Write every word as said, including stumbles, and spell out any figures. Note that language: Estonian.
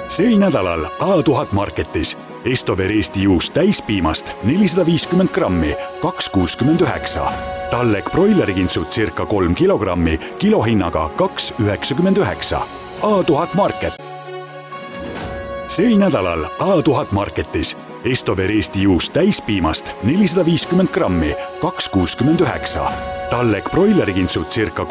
sel nädalal A tuhat Marketis Estover Eesti juust täispiimast nelisada viiskümmend grammi, kaks kuuskümmend üheksa. Tallek broilerikintsu circa kolm kilogrammi, kilohinnaga kaks üheksakümmend üheksa. A tuhat Market. Sel nädalal A tuhat Marketis Estover Eesti juust täispiimast nelisada viiskümmend grammi, kaks kuuskümmend üheksa. Tallek broilerikintsu circa